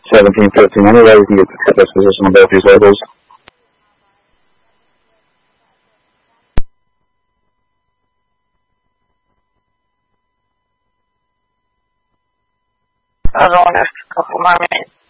17, 15 anyway. You can get the best position on both these labels. I was on there for a couple more minutes.